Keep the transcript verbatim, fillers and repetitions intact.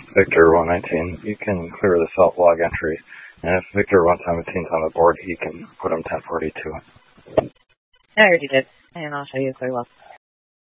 Victor one nineteen. You can clear this out log entry. And if Victor one seventeen is on the board, he can put him ten forty-two. I already did. And I'll show you as I will.